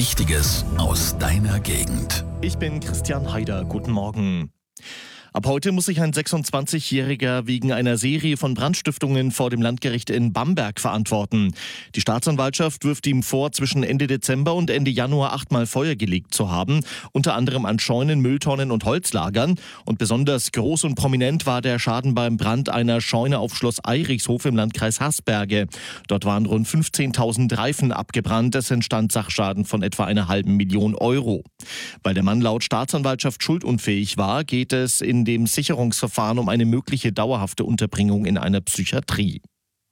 Wichtiges aus deiner Gegend. Ich bin Christian Haider. Guten Morgen. Ab heute muss sich ein 26-Jähriger wegen einer Serie von Brandstiftungen vor dem Landgericht in Bamberg verantworten. Die Staatsanwaltschaft wirft ihm vor, zwischen Ende Dezember und Ende Januar 8-mal Feuer gelegt zu haben, unter anderem an Scheunen, Mülltonnen und Holzlagern. Und besonders groß und prominent war der Schaden beim Brand einer Scheune auf Schloss Eirichshof im Landkreis Haßberge. Dort waren rund 15.000 Reifen abgebrannt. Es entstand Sachschaden von etwa einer halben Million Euro. Weil der Mann laut Staatsanwaltschaft schuldunfähig war, geht es in dem Sicherungsverfahren um eine mögliche dauerhafte Unterbringung in einer Psychiatrie.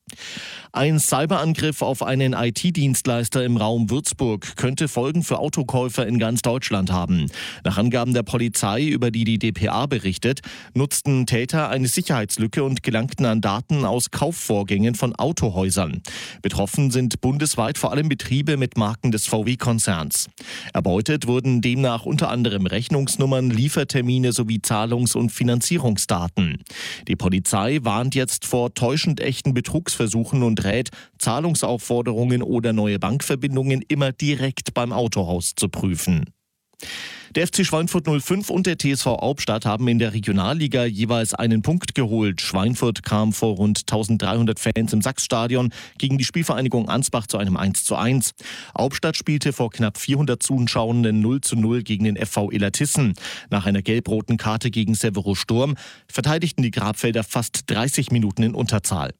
Ein Cyberangriff auf einen IT-Dienstleister im Raum Würzburg könnte Folgen für Autokäufer in ganz Deutschland haben. Nach Angaben der Polizei, über die die dpa berichtet, nutzten Täter eine Sicherheitslücke und gelangten an Daten aus Kaufvorgängen von Autohäusern. Betroffen sind bundesweit vor allem Betriebe mit Marken des VW-Konzerns. Erbeutet wurden demnach unter anderem Rechnungsnummern, Liefertermine sowie Zahlungs- und Finanzierungsdaten. Die Polizei warnt jetzt vor täuschend echten Betrugsversuchen und rät, Zahlungsaufforderungen oder neue Bankverbindungen immer direkt beim Autohaus zu prüfen. Der FC Schweinfurt 05 und der TSV Albstadt haben in der Regionalliga jeweils einen Punkt geholt. Schweinfurt kam vor rund 1300 Fans im Sachsstadion gegen die Spielvereinigung Ansbach zu einem 1:1. Albstadt spielte vor knapp 400 Zuschauenden 0:0 gegen den FV Illertissen. Nach einer gelb-roten Karte gegen Severo Sturm verteidigten die Grabfelder fast 30 Minuten in Unterzahl.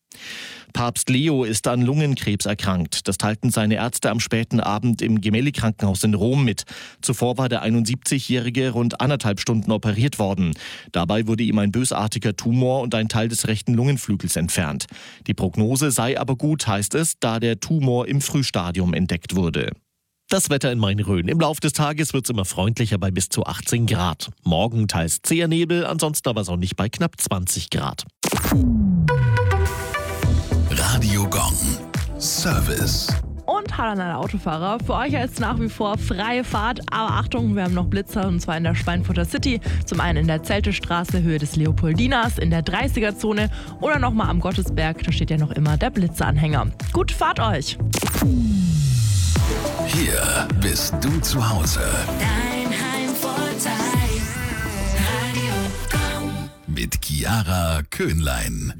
Papst Leo ist an Lungenkrebs erkrankt. Das teilten seine Ärzte am späten Abend im Gemelli-Krankenhaus in Rom mit. Zuvor war der 71-Jährige rund 1,5 Stunden operiert worden. Dabei wurde ihm ein bösartiger Tumor und ein Teil des rechten Lungenflügels entfernt. Die Prognose sei aber gut, heißt es, da der Tumor im Frühstadium entdeckt wurde. Das Wetter in Main-Rhön. Im Laufe des Tages wird es immer freundlicher bei bis zu 18 Grad. Morgen teils zäher Nebel, ansonsten aber sonnig bei knapp 20 Grad. Radio Gong. Service. Und hallo an alle Autofahrer. Für euch ist nach wie vor freie Fahrt. Aber Achtung, wir haben noch Blitzer und zwar in der Schweinfurter City. Zum einen in der Zeltestraße, Höhe des Leopoldinas, in der 30er-Zone oder nochmal am Gottesberg. Da steht ja noch immer der Blitzeranhänger. Gut, fahrt euch! Hier bist du zu Hause. Dein Heimvorteil. Radio Gong. Mit Chiara Köhnlein.